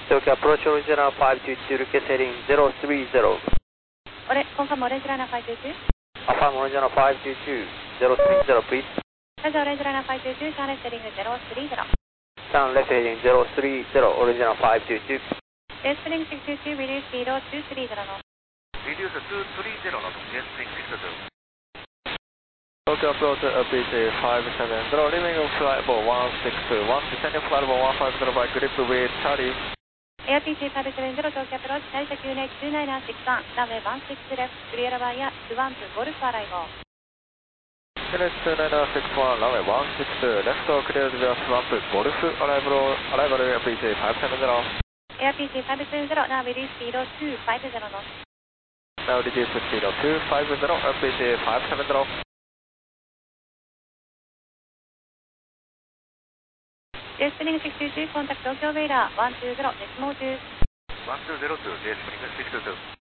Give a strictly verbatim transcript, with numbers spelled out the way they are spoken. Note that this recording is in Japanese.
Tokyo approach original five two two, request heading zero three zero. オレ、コンファームオレンジライナーファイブツーツー。 Affirm original five two two, zero three zero, please. ラジオオレンジライナーファイブツーツー、ターンレスヘディングゼロスリーゼロ。 Turn left heading zero three zero, original five two two. レスプリングシックスツーツー、リリーススピードにスリーゼロの。 Reduce two three zero knot, jet spring six zero. Tokyo approach A P C five seven zero, leaving flight level one six one, descending flight level one five zero by grip with Charlie. エアピーシーファイブセブンゼロ 東京アプローチ、成田きゅうネイツーナイナーシックスワン、ランウェイワンシックスレフト、クリアラバイヤー、ワンプゴルフアライゴ。 Unit two nine six one, runway one six two, left clear via swamp, golf, arrival, arrival A P C five seven zero. エアピーシーファイブセブンゼロ、ナービリースピードにファイブゼロの。 Now reduce speed of two five zero, A P C five seven zero. ジェスプリングシックスツーツー、コンタクト東京ウェイラー、ワンツーゼロ、デシモーツー。 one two zero two, jet spring six two two.